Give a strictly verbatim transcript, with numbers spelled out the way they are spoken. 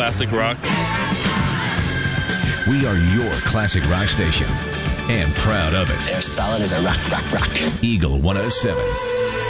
classic rock. We are your classic rock station, and proud of it. They're solid as a rock, rock, rock. Eagle one oh seven.